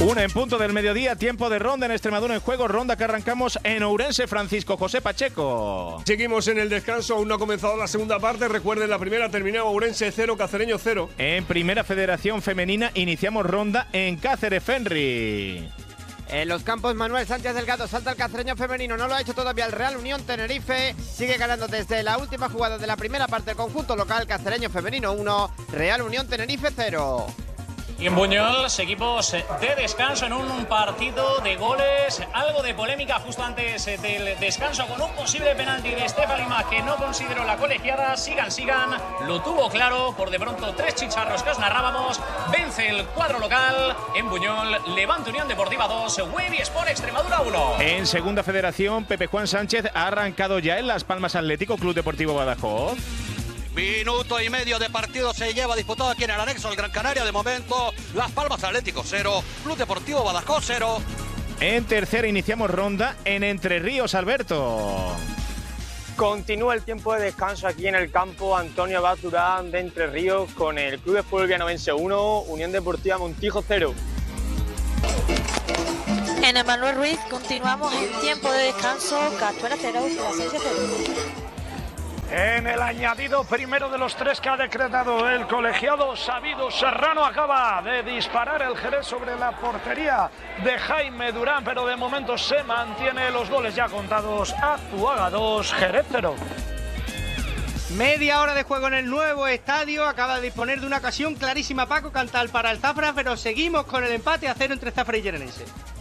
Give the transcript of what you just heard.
Una en punto del mediodía, tiempo de ronda en Extremadura en juego, ronda que arrancamos en Ourense. Francisco José Pacheco. Seguimos en el descanso, aún no ha comenzado la segunda parte. Recuerden, la primera terminaba Ourense 0, Cacereño 0. En Primera Federación Femenina iniciamos ronda en Cáceres Fenri. En los campos, Manuel Sánchez Delgado salta el Cacereño femenino, no lo ha hecho todavía el Real Unión Tenerife, sigue ganando desde la última jugada de la primera parte el conjunto local. Cacereño femenino 1, Real Unión Tenerife 0. Y en Buñol seguimos de descanso en un partido de goles, algo de polémica justo antes del descanso con un posible penalti de Estefan Lima que no consideró la colegiada. Sigan, lo tuvo claro, por de pronto 3 chicharros que os narrábamos. Vence el cuadro local en Buñol, Levante Unión Deportiva 2, Wavy Sport Extremadura 1. En Segunda Federación, Pepe Juan Sánchez ha arrancado ya en Las Palmas Atlético Club Deportivo Badajoz. Minuto y medio de partido se lleva disputado aquí en el anexo el Gran Canaria. De momento, Las Palmas Atlético 0, Club Deportivo Badajoz 0. En tercera iniciamos ronda en Entre Ríos, Alberto. Continúa el tiempo de descanso aquí en el campo Antonio Abad Durán de Entre Ríos con el Club de Fútbol Vianovense 1, Unión Deportiva Montijo 0. En Emanuel Ruiz continuamos en tiempo de descanso, Castuera 0, Plasencia 0. En el añadido primero de los 3 que ha decretado el colegiado, Sabido Serrano acaba de disparar el Jerez sobre la portería de Jaime Durán, pero de momento se mantiene los goles ya contados. Azuaga 2, Jerez 0. Media hora de juego en el nuevo estadio, acaba de disponer de una ocasión clarísima Paco Cantal para el Zafra, pero seguimos con el empate a 0 entre Zafra y Llenense.